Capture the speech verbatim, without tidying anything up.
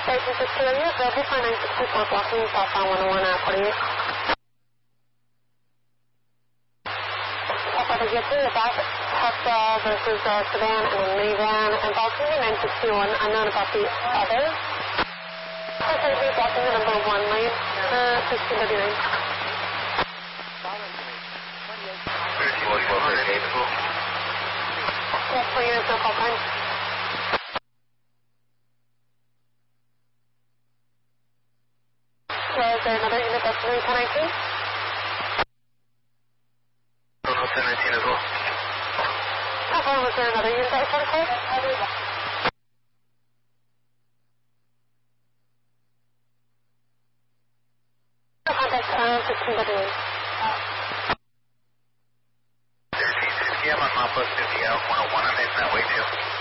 Station six two, you have Redwood for nine six two four blocking southbound one oh one at forty-eight. Papa, to get to the back, Tesla versus uh, sedan and a minivan, and blocking nine six two one, unknown about the other. Okay, we're blocking the number one lane, uh, sixteen thirty-nine. Yes, four units, no call time. So is there another unit that's three ten nineteen? No, no, ten nineteen as well. How far was there another unit that was trying to call? No contact, uh, sixteen thirty-nine. thirteen sixty, I'm on Mount Plus fifty out one oh one, I'm heading that way too.